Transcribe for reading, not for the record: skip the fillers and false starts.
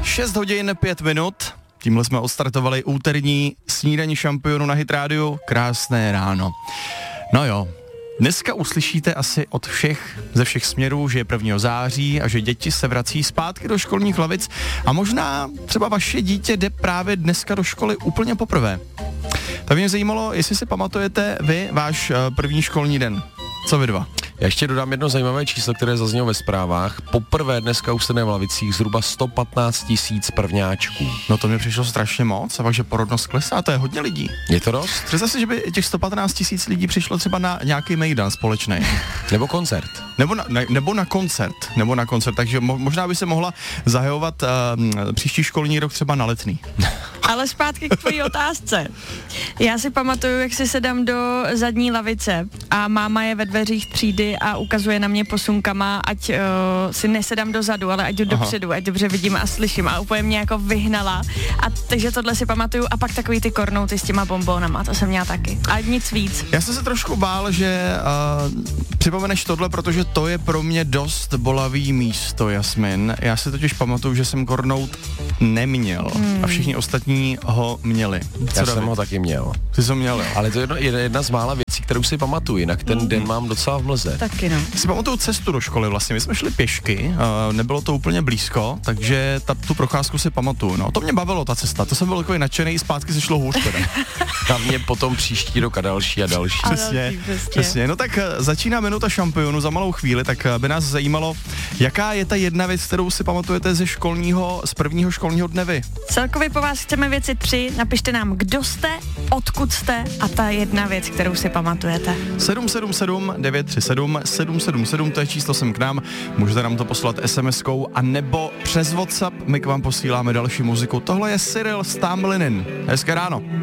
6 hodin 5 minut. Tímhle jsme odstartovali úterní snídaní šampionů na Hit Radio. Krásné ráno. No jo, dneska uslyšíte asi od ze všech směrů, že je 1. září a že děti se vrací zpátky do školních lavic a možná třeba vaše dítě jde právě dneska do školy úplně poprvé. Tak mě zajímalo, jestli si pamatujete vy váš první školní den. Co vy dva? Já ještě dodám jedno zajímavé číslo, které zaznělo ve zprávách. Poprvé dneska usené v lavicích zhruba 115 000 prvňáčků. No to mi přišlo strašně moc a pak, že porodnost klesá, to je hodně lidí. Je to dost? Představ si, že by těch 115 000 lidí přišlo třeba na nějaký mejdan společný. Nebo koncert. Nebo na koncert, takže možná by se mohla zahajovat příští školní rok třeba na Letný. Ale zpátky k tvojí otázce. Já si pamatuju, jak si sedám do zadní lavice a máma je ve dveřích třídy a ukazuje na mě posunkama, ať si nesedám dozadu, ale ať jdu dopředu, ať dobře vidím a slyším a úplně mě jako vyhnala. A takže tohle si pamatuju a pak takový ty kornouty s těma bombónama, to jsem měla taky. A nic víc. Já jsem se trošku bál, že připomeneš tohle, protože to je pro mě dost bolavý místo, Jasmin. Já si totiž pamatuju, že jsem kornout neměl a všichni ostatní ho měli. Já jsem ho taky měl. Ty jsi ho měl, jo. Ale to je jedna z mála věcí, kterou si pamatuju, jinak ten den mám docela v mlze. Taky no. Si pamatuju cestu do školy vlastně, my jsme šli pěšky, nebylo to úplně blízko, takže tu procházku si pamatuju, no. To mě bavilo, ta cesta, to jsem byl takový nadšený, zpátky se šlo hůř teda. A mě potom příští rok a další. Přesně. No tak začíná minuta šampionu za malou chvíli, tak by nás zajímalo, jaká je ta jedna věc, kterou si pamatujete z prvního školního dne vy? Celkově po vás chceme věci 3, napište nám, kdo jste, odkud jste a ta jedna věc, kterou si pamatujete. 777 937 777, to je číslo sem k nám, můžete nám to poslat SMS-kou a nebo přes WhatsApp, my k vám posíláme další muziku. Tohle je Cyril Stamlinin. Hezké ráno.